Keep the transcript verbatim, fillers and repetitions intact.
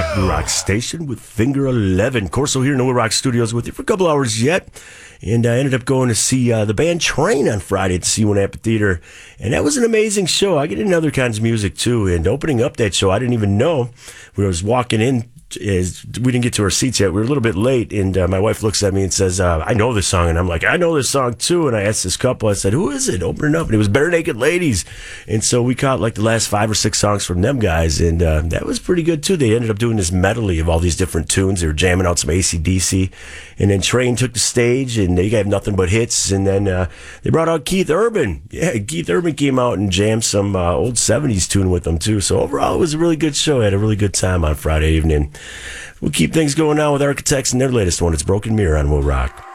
Rock, New Rock Station with Finger eleven. Corso here in the New Rock Studios with you for a couple hours yet. And I ended up going to see uh, the band Train on Friday at the C one Amphitheater. And that was an amazing show. I get into other kinds of music too. And opening up that show, I didn't even know. We was walking in. Is we didn't get to our seats yet. We were a little bit late, and uh, my wife looks at me and says, uh, I know this song. And I'm like, I know this song too. And I asked this couple, I said, who is it? Open it up. And it was Bare Naked Ladies. And so we caught like the last five or six songs from them guys, and uh, that was pretty good too. They ended up doing this medley of all these different tunes. They were jamming out some A C D C. And then Train took the stage, and they have nothing but hits. And then uh, they brought out Keith Urban. Yeah, Keith Urban came out and jammed some uh, old seventies tune with them too. So overall, it was a really good show. I had a really good time on Friday evening. We'll keep things going now with Architects and their latest one. It's Broken Mirror on Will Rock.